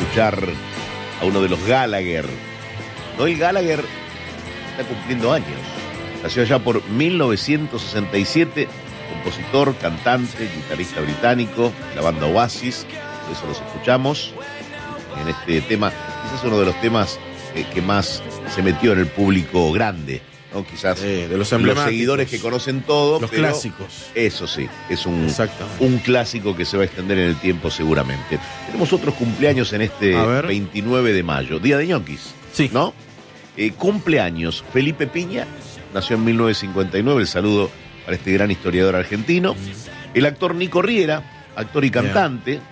escuchar a uno de los Gallagher. Noel Gallagher está cumpliendo años. Nació allá por 1967, compositor, cantante, guitarrista británico, la banda Oasis, por eso los escuchamos en este tema. Quizás es uno de los temas que más se metió en el público grande, ¿no? Quizás de los seguidores que conocen todo. Los pero clásicos. Eso sí, es un clásico que se va a extender en el tiempo seguramente. Tenemos otros cumpleaños en este 29 de mayo, Día de Ñoquis, sí, ¿no? Cumpleaños Felipe Piña, nació en 1959, el saludo para este gran historiador argentino. El actor Nico Riera, actor y cantante,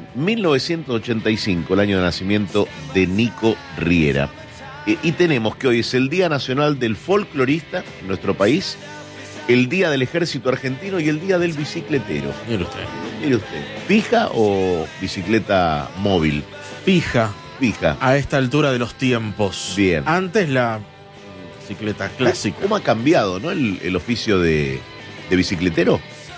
1985, el año de nacimiento de Nico Riera. Y tenemos que hoy es el Día Nacional del Folclorista en nuestro país, el Día del Ejército Argentino y el Día del Bicicletero. Mire usted. Mire usted, ¿fija o bicicleta móvil? Fija. Fija. A esta altura de los tiempos. Bien. Antes la bicicleta clásica. ¿Cómo ha cambiado, no, el oficio de bicicletero?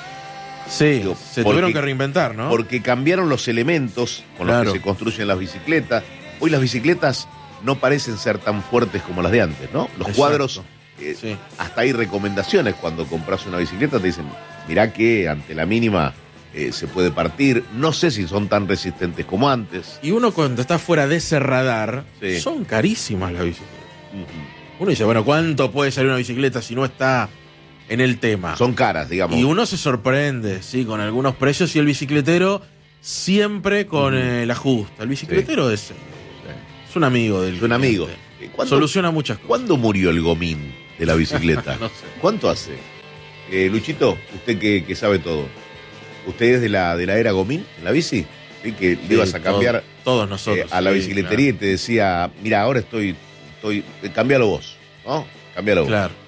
Sí, se tuvieron que reinventar, ¿no? Porque cambiaron los elementos con los que se construyen las bicicletas. Hoy las bicicletas no parecen ser tan fuertes como las de antes, ¿no? Los cuadros, hasta hay recomendaciones cuando compras una bicicleta, te dicen, mirá que ante la mínima se puede partir. No sé si son tan resistentes como antes. Y uno cuando está fuera de ese radar, son carísimas las bicicletas. Uno dice, bueno, ¿cuánto puede salir una bicicleta si no está en el tema? Son caras, digamos. Y uno se sorprende, sí, con algunos precios, y el bicicletero siempre con el ajuste. El bicicletero es un amigo del cliente. Es un amigo. Soluciona muchas cosas. ¿Cuándo murió el gomín de la bicicleta? No sé. ¿Cuánto hace? Luchito, usted que sabe todo. ¿Usted es de la era gomín en la bici? ¿Sí? Que le ibas a cambiar todos nosotros, a la bicicletería, claro. Y te decía, mira, ahora estoy cámbialo vos, ¿no? Cámbialo vos. Claro.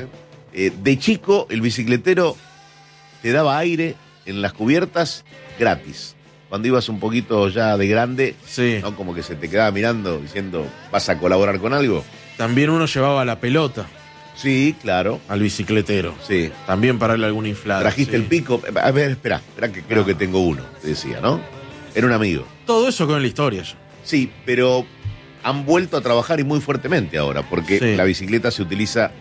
De chico, el bicicletero te daba aire en las cubiertas gratis. Cuando ibas un poquito ya de grande, ¿no? Como que se te quedaba mirando diciendo, ¿vas a colaborar con algo? También uno llevaba la pelota. Sí, claro. Al bicicletero. Sí. También para darle alguna inflada. ¿Trajiste el pico? A ver, espera que creo que tengo uno, te decía, ¿no? Era un amigo. Todo eso quedó en la historia ya. Sí, pero han vuelto a trabajar y muy fuertemente ahora, porque la bicicleta se utiliza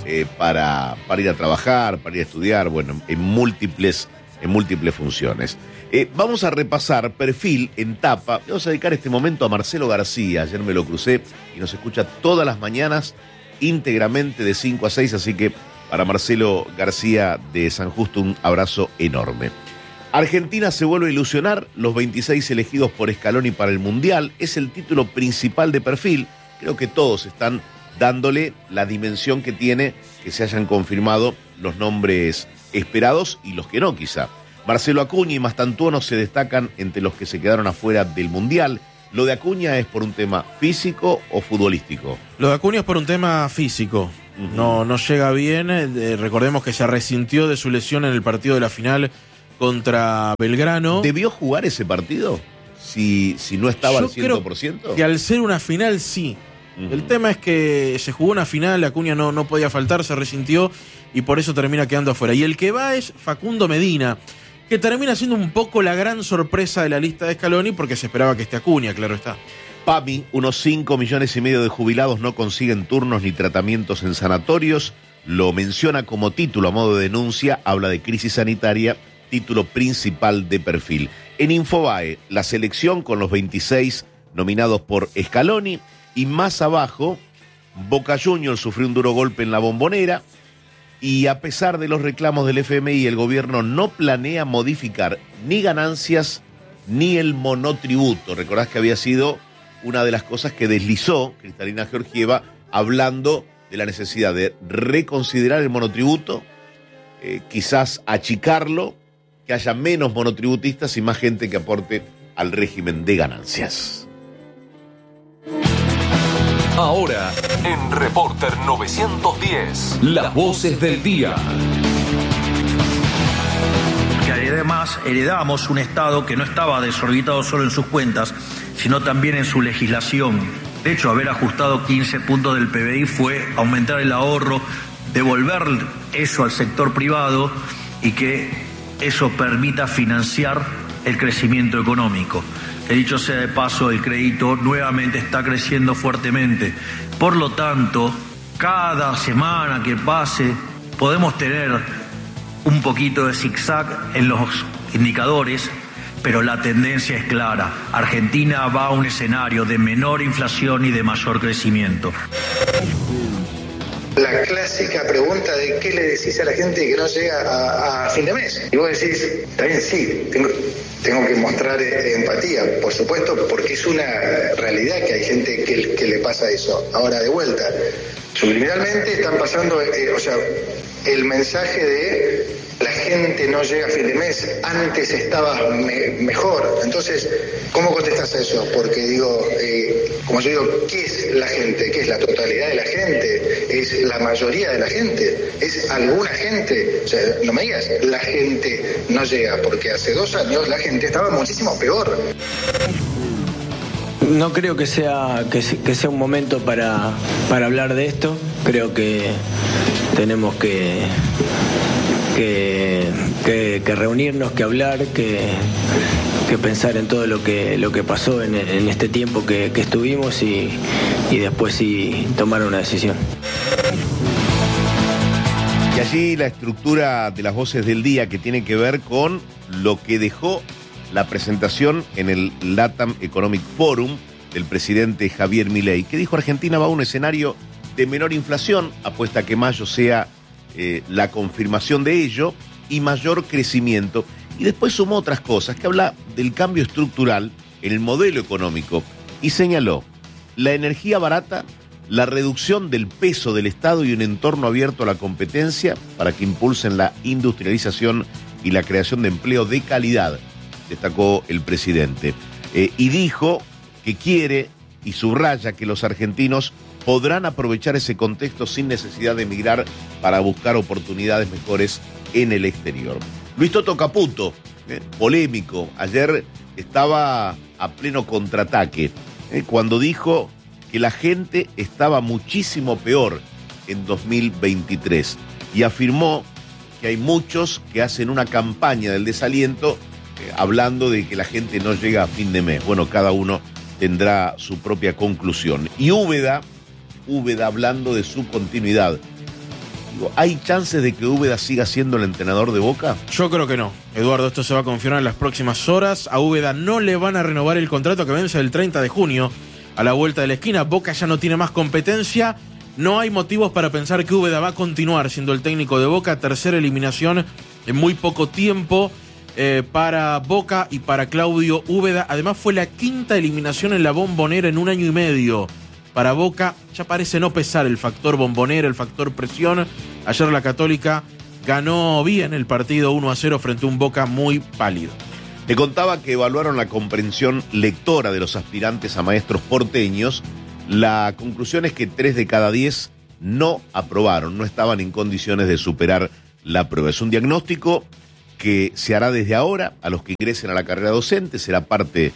para ir a trabajar, para ir a estudiar, bueno, en múltiples funciones. Vamos a repasar perfil en tapa. Vamos a dedicar este momento a Marcelo García. Ayer me lo crucé y nos escucha todas las mañanas íntegramente de 5 a 6, así que para Marcelo García de San Justo un abrazo enorme. Argentina se vuelve a ilusionar, los 26 elegidos por Scaloni para el Mundial, es el título principal de perfil. Creo que todos están dándole la dimensión que tiene que se hayan confirmado los nombres esperados y los que no, quizá. Marcelo Acuña y Mastantuono se destacan entre los que se quedaron afuera del Mundial. ¿Lo de Acuña es por un tema físico o futbolístico? Lo de Acuña es por un tema físico. No llega bien. Recordemos que se resintió de su lesión en el partido de la final contra Belgrano. ¿Debió jugar ese partido? Si no estaba al 100%. Creo que al ser una final, sí. El tema es que se jugó una final, Acuña no podía faltar, se resintió y por eso termina quedando afuera. Y el que va es Facundo Medina, que termina siendo un poco la gran sorpresa de la lista de Scaloni, porque se esperaba que esté Acuña, claro está. PAMI, unos 5,5 millones de jubilados no consiguen turnos ni tratamientos en sanatorios. Lo menciona como título a modo de denuncia, habla de crisis sanitaria, título principal de perfil. En Infobae, la selección con los 26 nominados por Scaloni, y más abajo, Boca Juniors sufrió un duro golpe en la Bombonera, y a pesar de los reclamos del FMI, el gobierno no planea modificar ni ganancias ni el monotributo. Recordás que había sido una de las cosas que deslizó Cristalina Georgieva, hablando de la necesidad de reconsiderar el monotributo, quizás achicarlo, que haya menos monotributistas y más gente que aporte al régimen de ganancias. Ahora, en Reporter 910, las voces del día. Que además heredamos un Estado que no estaba desorbitado solo en sus cuentas, sino también en su legislación. De hecho, haber ajustado 15 puntos del PBI fue aumentar el ahorro, devolver eso al sector privado y que eso permita financiar el crecimiento económico. Dicho sea de paso, el crédito nuevamente está creciendo fuertemente. Por lo tanto, cada semana que pase podemos tener un poquito de zigzag en los indicadores, pero la tendencia es clara. Argentina va a un escenario de menor inflación y de mayor crecimiento. La clásica pregunta de qué le decís a la gente que no llega a fin de mes. Y vos decís, está bien, sí, tengo que mostrar empatía, por supuesto, porque es una realidad que hay gente que le pasa eso. Ahora, de vuelta, subliminalmente están pasando, el mensaje de la gente no llega a fin de mes, antes estaba mejor. Entonces, ¿cómo contestas a eso? Porque digo, como yo digo, ¿qué es la gente? ¿Qué es la totalidad de la gente? ¿Es la mayoría de la gente? ¿Es alguna gente? O sea, no me digas, la gente no llega, porque hace 2 años la gente estaba muchísimo peor. No creo que sea un momento para hablar de esto. Creo que tenemos que reunirnos, que hablar, que pensar en todo lo que pasó en este tiempo que estuvimos y después sí tomar una decisión. Y allí la estructura de las voces del día que tiene que ver con lo que dejó la presentación en el LATAM Economic Forum del presidente Javier Milei, que dijo: Argentina va a un escenario de menor inflación, apuesta a que mayo sea la confirmación de ello, y mayor crecimiento. Y después sumó otras cosas, que habla del cambio estructural en el modelo económico, y señaló la energía barata, la reducción del peso del Estado y un entorno abierto a la competencia para que impulsen la industrialización y la creación de empleo de calidad, destacó el presidente. Y dijo que quiere y subraya que los argentinos podrán aprovechar ese contexto sin necesidad de emigrar para buscar oportunidades mejores en el exterior. Luis Toto Caputo, polémico, ayer estaba a pleno contraataque, cuando dijo que la gente estaba muchísimo peor en 2023 y afirmó que hay muchos que hacen una campaña del desaliento hablando de que la gente no llega a fin de mes. Bueno, cada uno tendrá su propia conclusión. Y Úbeda hablando de su continuidad. Digo, ¿hay chances de que Úbeda siga siendo el entrenador de Boca? Yo creo que no. Eduardo, esto se va a confirmar en las próximas horas. A Úbeda no le van a renovar el contrato que vence el 30 de junio. A la vuelta de la esquina, Boca ya no tiene más competencia. No hay motivos para pensar que Úbeda va a continuar siendo el técnico de Boca. Tercera eliminación en muy poco tiempo para Boca y para Claudio Úbeda. Además fue la 5ª eliminación en la Bombonera en 1 año y medio. Para Boca ya parece no pesar el factor Bombonera, el factor presión. Ayer la Católica ganó bien el partido 1-0 frente a un Boca muy pálido. Te contaba que evaluaron la comprensión lectora de los aspirantes a maestros porteños. La conclusión es que 3 de cada 10 no aprobaron, no estaban en condiciones de superar la prueba. Es un diagnóstico que se hará desde ahora a los que ingresen a la carrera docente, será parte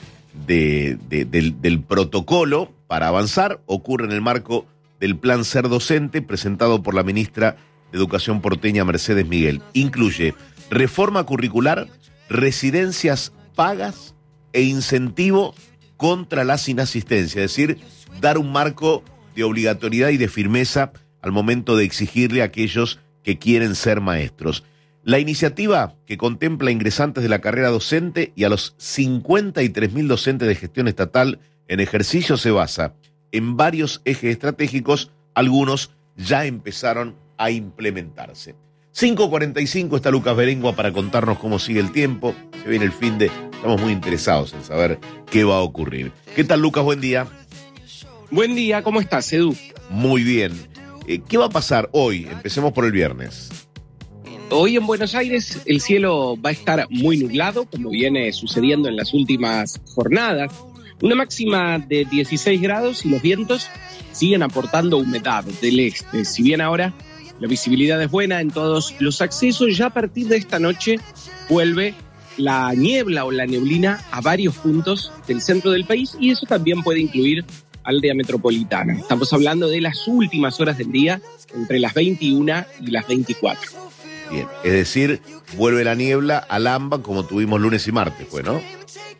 del protocolo para avanzar. Ocurre en el marco del Plan Ser Docente presentado por la ministra de Educación porteña Mercedes Miguel. Incluye reforma curricular, residencias pagas e incentivo contra las inasistencias, es decir, dar un marco de obligatoriedad y de firmeza al momento de exigirle a aquellos que quieren ser maestros. La iniciativa, que contempla ingresantes de la carrera docente y a los 53.000 docentes de gestión estatal en ejercicio, se basa en varios ejes estratégicos, algunos ya empezaron a implementarse. 5:45 está Lucas Berengua para contarnos cómo sigue el tiempo. Se viene el fin de... Estamos muy interesados en saber qué va a ocurrir. ¿Qué tal, Lucas? Buen día. Buen día, ¿cómo estás, Edu? Muy bien. ¿Qué va a pasar hoy? Empecemos por el viernes. Hoy en Buenos Aires el cielo va a estar muy nublado, como viene sucediendo en las últimas jornadas. Una máxima de 16 grados y los vientos siguen aportando humedad del este. Si bien ahora la visibilidad es buena en todos los accesos, ya a partir de esta noche vuelve la niebla o la neblina a varios puntos del centro del país, y eso también puede incluir al área metropolitana. Estamos hablando de las últimas horas del día, entre las 21 y las 24. Bien, es decir, vuelve la niebla al AMBA como tuvimos lunes y martes, pues, ¿no?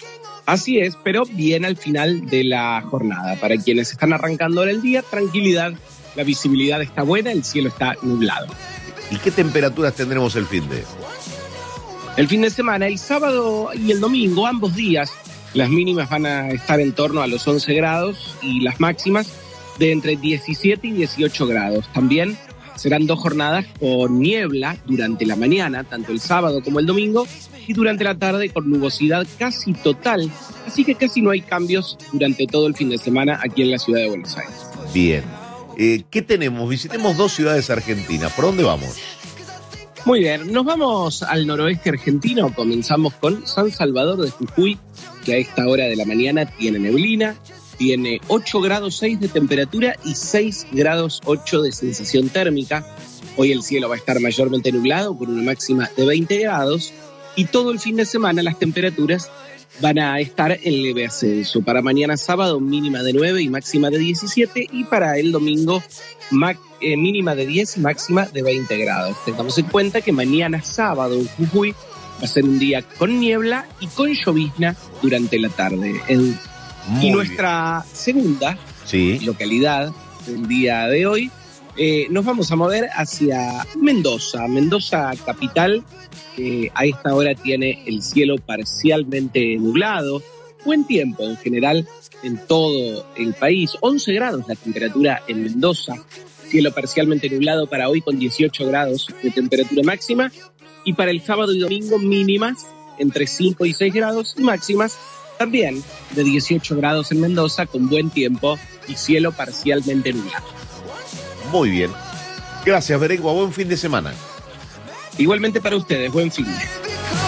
Así es, pero bien al final de la jornada. Para quienes están arrancando ahora el día, tranquilidad, la visibilidad está buena, el cielo está nublado. ¿Y qué temperaturas tendremos el fin de? El fin de semana, el sábado y el domingo, ambos días, las mínimas van a estar en torno a los 11 grados y las máximas de entre 17 y 18 grados. También serán 2 jornadas con niebla durante la mañana, tanto el sábado como el domingo, y durante la tarde con nubosidad casi total, así que casi no hay cambios durante todo el fin de semana aquí en la ciudad de Buenos Aires. Bien. ¿Qué tenemos? Visitemos 2 ciudades argentinas. ¿Por dónde vamos? Muy bien, nos vamos al noroeste argentino. Comenzamos con San Salvador de Jujuy, que a esta hora de la mañana tiene neblina, tiene 8 grados 6 de temperatura y 6 grados 8 de sensación térmica. Hoy el cielo va a estar mayormente nublado con una máxima de 20 grados y todo el fin de semana las temperaturas van a estar en leve ascenso. Para mañana sábado mínima de 9 y máxima de 17 y para el domingo mínima de 10 y máxima de 20 grados. Tengamos en cuenta que mañana sábado en Jujuy va a ser un día con niebla y con llovizna durante la tarde. Y nuestra segunda localidad del día de hoy, nos vamos a mover hacia Mendoza capital. A esta hora tiene el cielo parcialmente nublado, buen tiempo en general en todo el país, 11 grados la temperatura en Mendoza, cielo parcialmente nublado para hoy con 18 grados de temperatura máxima y para el sábado y domingo mínimas entre 5 y 6 grados y máximas también de 18 grados en Mendoza con buen tiempo y cielo parcialmente nublado. Muy bien. Gracias, Beregua. Buen fin de semana. Igualmente para ustedes, buen fin de semana.